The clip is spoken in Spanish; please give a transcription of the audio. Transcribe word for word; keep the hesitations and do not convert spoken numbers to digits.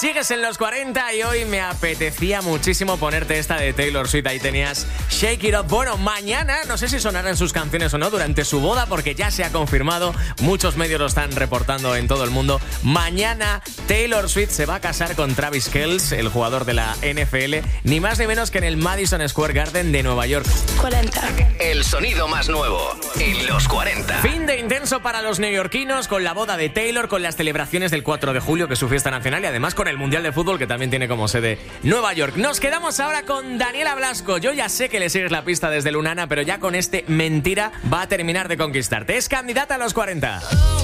Sigues en los cuarenta y hoy me apetecía muchísimo ponerte esta de Taylor Swift. Ahí tenías Shake It Up. Bueno, mañana, no sé si sonarán sus canciones o no durante su boda, porque ya se ha confirmado, muchos medios lo están reportando en todo el mundo. Mañana Taylor Swift se va a casar con Travis Kelce, el jugador de la N F L, ni más ni menos que en el Madison Square Garden de Nueva York. cuarenta. El sonido más nuevo en los cuarenta. Fin de intenso para los neoyorquinos, con la boda de Taylor, con las celebraciones del cuatro de julio, que es su fiesta nacional, y además con el Mundial de Fútbol, que también tiene como sede Nueva York. Nos quedamos ahora con Daniela Blasco. Yo ya sé que le sigues la pista desde Lunana, pero ya con este Mentira va a terminar de conquistarte. Es candidata a los cuarenta.